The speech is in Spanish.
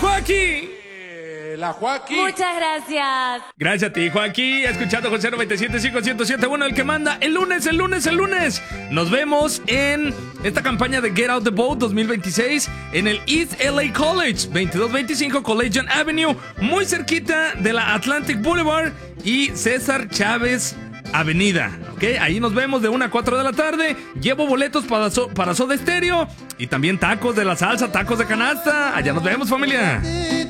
Joaquín. La Joaquín. Muchas gracias. Gracias a ti, Joaquín. Escuchando José 97.5, el que manda. El lunes. Nos vemos en esta campaña de Get Out the Boat 2026 en el East LA College, 2225 Collegian Avenue, muy cerquita de la Atlantic Boulevard y César Chávez Avenida, ¿ok? Ahí nos vemos de 1 a 4 de la tarde. Llevo boletos para Soda Stereo y también tacos de la salsa, tacos de canasta. Allá nos vemos, familia.